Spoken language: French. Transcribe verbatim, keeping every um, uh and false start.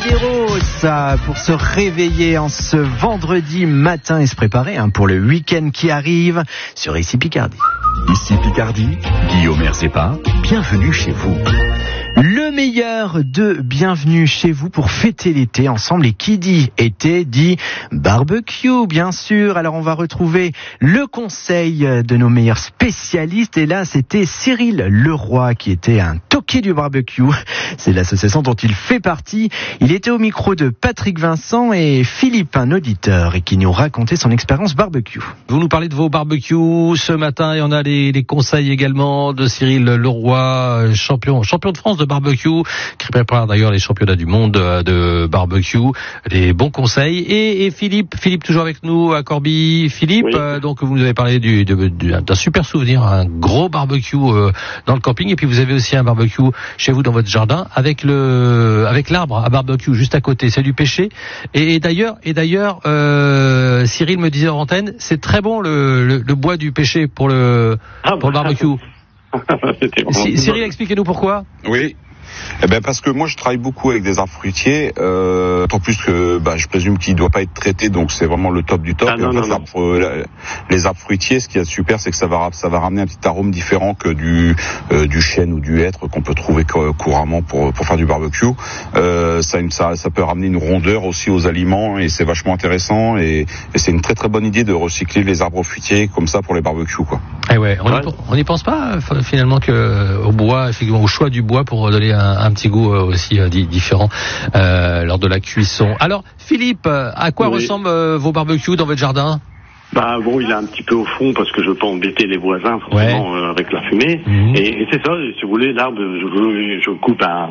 Caballeros pour se réveiller en ce vendredi matin et se préparer hein, pour le week-end qui arrive sur Ici Picardie. Ici Picardie, Guillaume Erzepa, bienvenue chez vous. Le meilleur de bienvenue chez vous pour fêter l'été ensemble. Et qui dit été dit barbecue, bien sûr. Alors on va retrouver le conseil de nos meilleurs spécialistes. Et là, c'était Cyril Leroy qui était un toqué du barbecue. C'est l'association dont il fait partie. Il était au micro de Patrick Vincent et Philippe, un auditeur, et qui nous racontait son expérience barbecue. Vous nous parlez de vos barbecues ce matin et on a les, les conseils également de Cyril Leroy, champion, champion de France de barbecue, qui prépare d'ailleurs les championnats du monde de barbecue, les bons conseils. Et, et Philippe, Philippe toujours avec nous à Corbie. Philippe, oui. euh, donc vous nous avez parlé du, de, du, d'un super souvenir, un gros barbecue euh, dans le camping, et puis vous avez aussi un barbecue chez vous dans votre jardin avec le, avec l'arbre à barbecue juste à côté. C'est du pêcher. Et, et d'ailleurs, et d'ailleurs, euh, Cyril me disait en antenne, c'est très bon le, le, le bois du pêcher pour le, ah, pour le barbecue. C- Cyril, expliquez-nous pourquoi. Oui. Eh ben parce que moi je travaille beaucoup avec des arbres fruitiers, euh, tant plus que bah, je présume qu'il ne doit pas être traité, donc c'est vraiment le top du top. Ah, et en non, fait, non, l'arbre, euh, les arbres fruitiers, ce qui est super, c'est que ça va ça va ramener un petit arôme différent que du euh, du chêne ou du hêtre qu'on peut trouver couramment pour pour faire du barbecue. Euh, ça, ça ça peut ramener une rondeur aussi aux aliments et c'est vachement intéressant et, et c'est une très très bonne idée de recycler les arbres fruitiers comme ça pour les barbecues quoi. Eh ouais, on, ouais. Y, on y pense pas finalement que au bois, effectivement, au choix du bois pour donner un, un petit goût aussi euh, différent euh, lors de la cuisson. Alors Philippe, à quoi oui. ressemblent euh, vos barbecues dans votre jardin ? Bah bon, il est un petit peu au fond parce que je veux pas embêter les voisins forcément ouais. euh, avec la fumée. Mmh. Et, et c'est ça, si vous voulez, l'arbre, je, je coupe un